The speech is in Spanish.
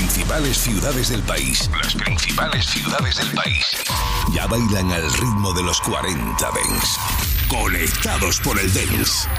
principales ciudades del país. Las principales ciudades del país. Ya bailan al ritmo de los 40 Dance. Conectados por el Dance.